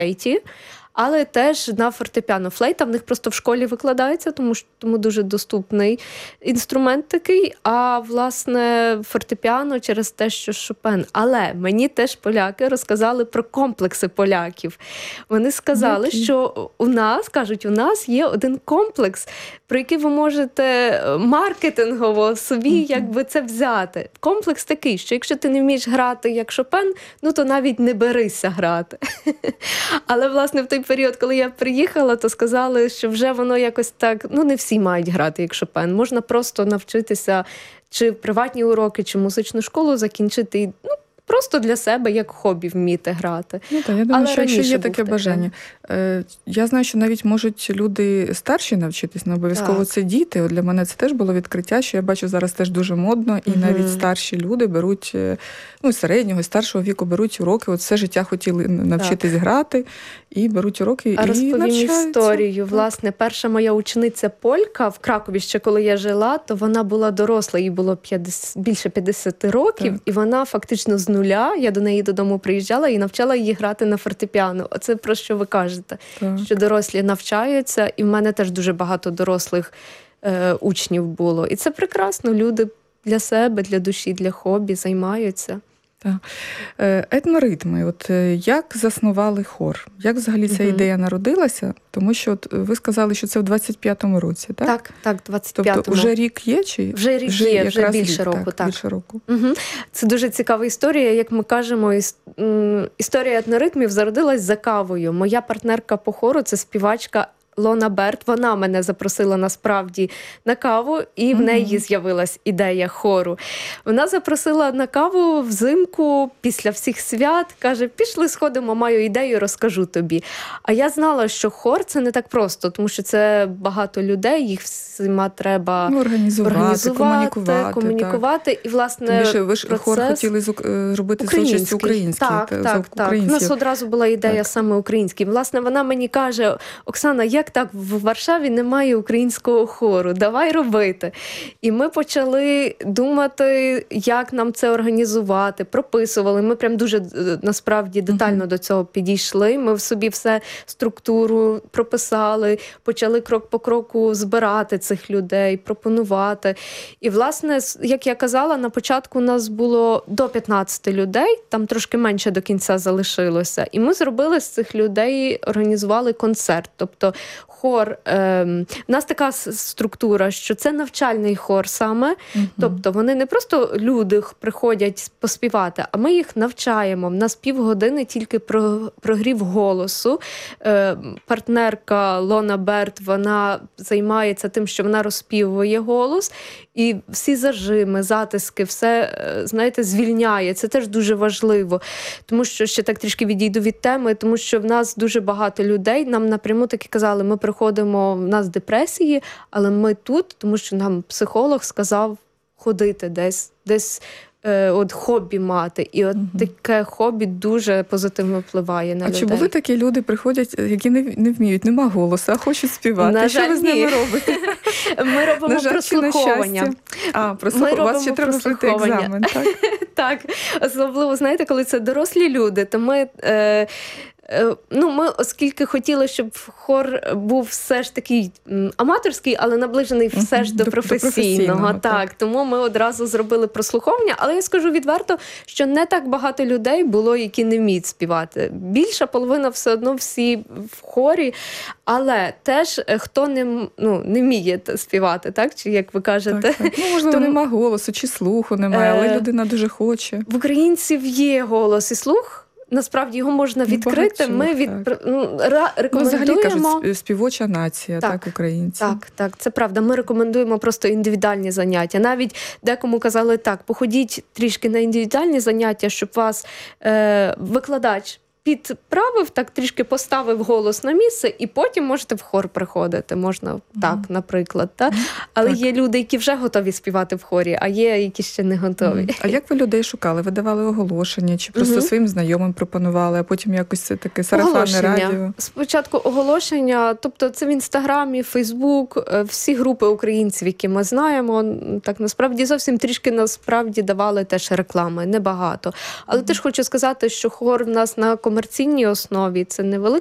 флейті, але теж на фортепіано. Флейта в них просто в школі викладається, тому дуже доступний інструмент такий, а, власне, фортепіано через те, що Шопен. Але мені теж поляки розказали про комплекси поляків. Вони сказали, що у нас є один комплекс, про який ви можете маркетингово собі якби це взяти. Комплекс такий, що якщо ти не вмієш грати як Шопен, то навіть не берися грати. Але, власне, в той період, коли я приїхала, то сказали, що вже воно якось так, не всі мають грати як Шопен. Можна просто навчитися чи приватні уроки, чи музичну школу закінчити, просто для себе, як хобі, вміти грати. Так, я думаю, що якщо є таке бажання. Я знаю, що навіть можуть люди старші навчитись, не обов'язково це діти. Для мене це теж було відкриття, що я бачу зараз теж дуже модно, і навіть старші люди беруть, середнього, старшого віку беруть уроки, все життя хотіли навчитись грати, і беруть уроки, і навчаються. Розповім історію. Власне, перша моя учениця полька в Кракові, ще коли я жила, то вона була доросла, їй було більше 50 років, і вона фактично з нуля, я до неї додому приїжджала і навчала її грати на фортепіано. Оце про що ви кажете, що дорослі навчаються, і в мене теж дуже багато дорослих учнів було. І це прекрасно, люди для себе, для душі, для хобі займаються. Так. Етноритми. Як заснували хор? Як взагалі ця ідея народилася? Тому що ви сказали, що це в 25-му році, так? Так, 25-му. Тобто вже рік є? Чи? Вже рік є, вже більше року. Так. Більше року. Це дуже цікава історія. Як ми кажемо, історія етноритмів зародилась за кавою. Моя партнерка по хору – це співачка Лона Берт, вона мене запросила насправді на каву, і в неї з'явилась ідея хору. Вона запросила на каву взимку після всіх свят, каже, пішли сходимо, маю ідею, розкажу тобі. А я знала, що хор – це не так просто, тому що це багато людей, їх всіма треба організувати, комунікувати. І, власне, тим більше ви ж хор хотіли робити з участю український. Так. У нас одразу була ідея саме український. Власне, вона мені каже, Оксана, як так в Варшаві немає українського хору? Давай робити. І ми почали думати, як нам це організувати, прописували. Ми прям дуже, насправді, детально до цього підійшли. Ми в собі все структуру прописали, почали крок по кроку збирати цих людей, пропонувати. І, власне, як я казала, на початку у нас було до 15 людей, там трошки менше до кінця залишилося. І ми зробили з цих людей, організували концерт. Тобто хор, у нас така структура, що це навчальний хор саме, тобто вони не просто люди приходять поспівати, а ми їх навчаємо. В нас півгодини тільки прогрів голосу. Партнерка Лона Берт, вона займається тим, що вона розпівує голос, і всі зажими, затиски, все, знаєте, звільняє. Це теж дуже важливо, тому що, ще так трішки відійду від теми, тому що в нас дуже багато людей, нам напряму таки казали, ми приходимо, в нас депресії, але ми тут, тому що нам психолог сказав ходити десь хобі мати. І таке хобі дуже позитивно впливає на людей. А чи були такі люди, приходять, які не вміють, нема голосу, а хочуть співати? На жаль, що ви з ними робите? Ми робимо прослуховування. У вас ще треба пройти екзамен, так? Так. Особливо, знаєте, коли це дорослі люди, то ми... ми, оскільки хотіли, щоб хор був все ж такий аматорський, але наближений все ж до професійного. Так, тому ми одразу зробили прослуховування. Але я скажу відверто, що не так багато людей було, які не вміють співати. Більша половина все одно всі в хорі, але теж хто не вміє співати, так? Чи як ви кажете? Так. Можливо, нема голосу, чи слуху немає, але людина дуже хоче. В українців є голос і слух. Насправді його можна відкрити. Ми рекомендуємо... Взагалі кажуть, співоча нація, так, українці. Так, це правда. Ми рекомендуємо просто індивідуальні заняття. Навіть декому казали так, походіть трішки на індивідуальні заняття, щоб вас викладач підправив, так трішки поставив голос на місце, і потім можете в хор приходити. Можна так, наприклад. Але є люди, які вже готові співати в хорі, а є, які ще не готові. А як ви людей шукали? Ви давали оголошення? Чи просто своїм знайомим пропонували, а потім якось це таке сарафанне радіо? Спочатку оголошення, тобто це в Інстаграмі, Фейсбук, всі групи українців, які ми знаємо. Так, насправді, зовсім трішки давали теж реклами, небагато. Але теж хочу сказати, що хор в нас на комерційній основі, це невелика